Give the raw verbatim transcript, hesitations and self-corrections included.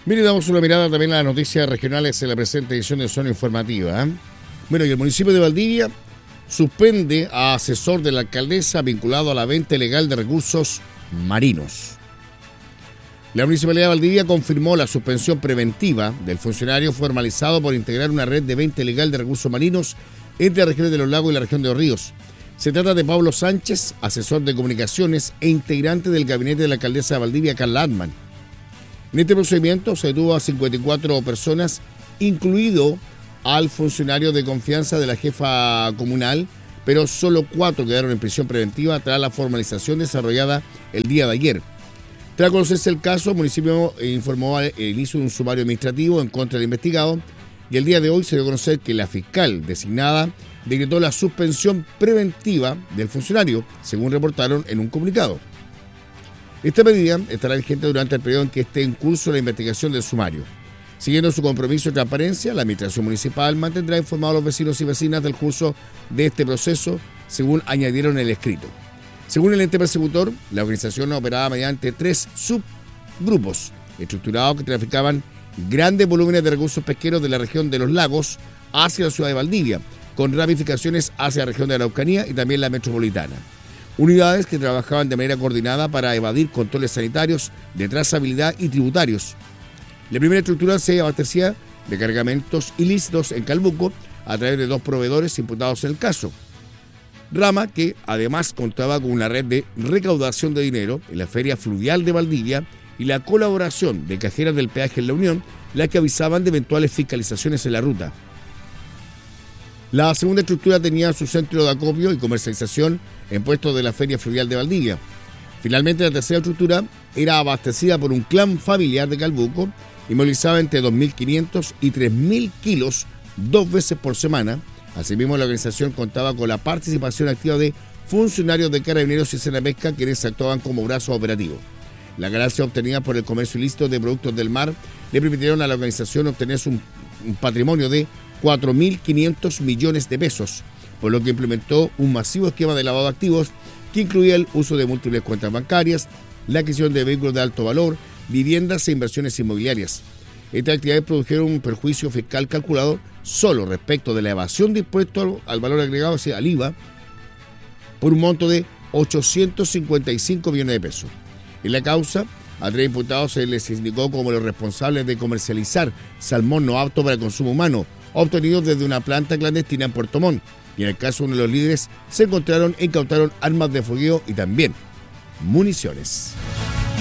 Mire, damos una mirada también a las noticias regionales en la presente edición de Zona Informativa. ¿eh? Bueno, y el municipio de Valdivia suspende a asesor de la alcaldesa vinculado a la venta ilegal de recursos marinos. La Municipalidad de Valdivia confirmó la suspensión preventiva del funcionario formalizado por integrar una red de venta ilegal de recursos marinos entre las regiones de los lagos y la región de los ríos. Se trata de Pablo Sánchez, asesor de comunicaciones e integrante del gabinete de la alcaldesa de Valdivia, Carla Atman. En este procedimiento se detuvo a cincuenta y cuatro personas, incluido al funcionario de confianza de la jefa comunal, pero solo cuatro quedaron en prisión preventiva tras la formalización desarrollada el día de ayer. Tras conocerse el caso, el municipio informó el inicio de un sumario administrativo en contra del investigado y el día de hoy se dio a conocer que la fiscal designada decretó la suspensión preventiva del funcionario, según reportaron en un comunicado. Esta medida estará vigente durante el periodo en que esté en curso la investigación del sumario. Siguiendo su compromiso de transparencia, la Administración Municipal mantendrá informados a los vecinos y vecinas del curso de este proceso, según añadieron en el escrito. Según el ente persecutor, la organización operaba mediante tres subgrupos estructurados que traficaban grandes volúmenes de recursos pesqueros de la región de los lagos hacia la ciudad de Valdivia, con ramificaciones hacia la región de Araucanía y también la metropolitana. Unidades que trabajaban de manera coordinada para evadir controles sanitarios, de trazabilidad y tributarios. La primera estructura se abastecía de cargamentos ilícitos en Calbuco a través de dos proveedores imputados en el caso. Rama, que además contaba con una red de recaudación de dinero en la Feria Fluvial de Valdivia y la colaboración de cajeras del peaje en La Unión, las que avisaban de eventuales fiscalizaciones en la ruta. La segunda estructura tenía su centro de acopio y comercialización en puestos de la Feria Fluvial de Valdivia. Finalmente, la tercera estructura era abastecida por un clan familiar de Calbuco y movilizaba entre dos mil quinientos y tres mil kilos dos veces por semana. Asimismo, la organización contaba con la participación activa de funcionarios de Carabineros y Senapesca, quienes actuaban como brazos operativos. Las ganancias obtenidas por el comercio ilícito de productos del mar le permitieron a la organización obtener un, un patrimonio de cuatro mil quinientos millones de pesos, por lo que implementó un masivo esquema de lavado de activos que incluía el uso de múltiples cuentas bancarias, la adquisición de vehículos de alto valor, viviendas e inversiones inmobiliarias. Estas actividades produjeron un perjuicio fiscal calculado solo respecto de la evasión de impuestos al valor agregado, o sea, al I V A, por un monto de ochocientos cincuenta y cinco millones de pesos. En la causa, a tres imputados se les indicó como los responsables de comercializar salmón no apto para el consumo humano, obtenido desde una planta clandestina en Puerto Montt. Y en el caso de uno de los líderes, se encontraron e incautaron armas de fogueo y también municiones.